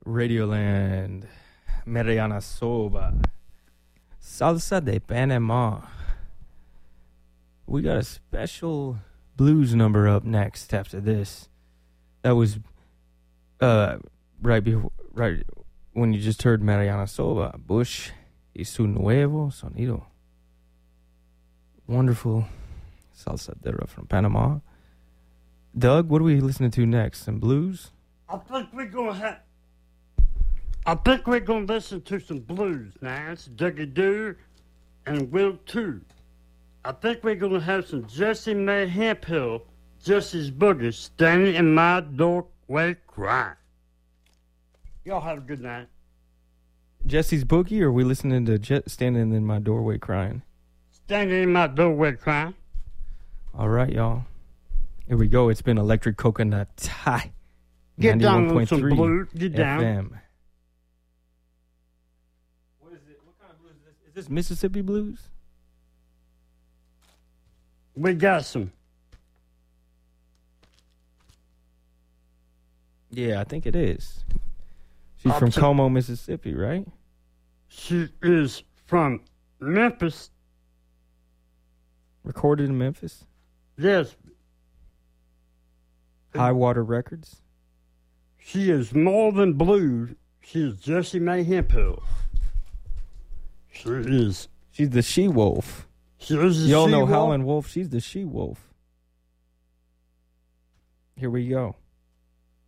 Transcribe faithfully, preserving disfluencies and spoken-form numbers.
Radioland, Mariana Soba, Salsa de Panama. We got a special blues number up next after this. That was uh, right before, right when you just heard Mariana Soba, Bush y su nuevo sonido. Wonderful salsadera from Panama. Doug, what are we listening to next? Some blues? I think we're gonna have. I think we're gonna listen to some blues now. It's Dougie Doo and Will Too. I think we're gonna have some Jesse May Hemphill, Jesse's Boogie, standing in my doorway crying. Y'all have a good night. Jesse's Boogie, or are we listening to Je- Standing in My Doorway Crying? Standing in my doorway crying. All right, y'all. Here we go. It's been Electric Coconut High. Get down on some blues. Get down. F M. What is it? What kind of blues is this? Is this Mississippi blues? We got some. Yeah, I think it is. She's from Como, Mississippi, right? She is from Memphis. Recorded in Memphis? Yes. High Water Records? She is more than blues. She is Jessie May Hemphill. She is. She's the she-wolf. She is the Y'all know she-wolf. Howlin' Wolf. She's the she-wolf. Here we go.